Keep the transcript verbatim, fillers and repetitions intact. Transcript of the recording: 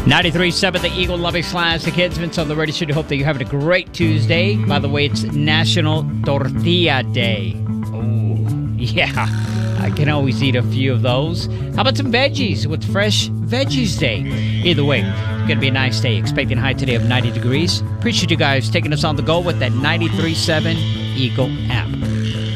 ninety-three point seven, the Eagle Loving Slash, the kids. Vince on the radio show. Hope that you're having a great Tuesday. By the way, it's National Tortilla Day. Oh, yeah. I can always eat a few of those. How about some veggies with Fresh Veggies Day? Either way, it's going to be a nice day. Expecting a high today of ninety degrees. Appreciate you guys taking us on the go with that ninety-three point seven Eagle app.